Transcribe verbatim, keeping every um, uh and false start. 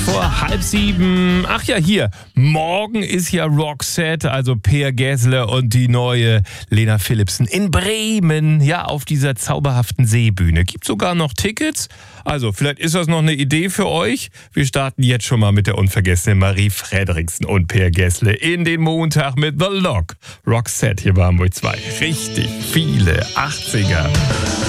vor halb sieben. Ach ja, hier, morgen ist ja Roxette, also Peer Gessle und die neue Lena Philipsen in Bremen, ja, auf dieser zauberhaften Seebühne. Gibt sogar noch Tickets, also vielleicht ist das noch eine Idee für euch. Wir starten jetzt schon mal mit der unvergessenen Marie Fredriksen und Peer Gessle in den Montag mit The Lock. Roxette hier bei Hamburg zwei. Richtig viele achtziger.